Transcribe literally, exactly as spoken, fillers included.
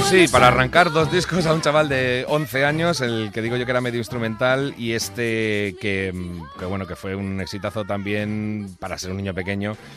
sí, para arrancar dos discos a un chaval de once años, el que digo yo que era medio instrumental y este que, que bueno, que fue un exitazo también para ser un niño pequeño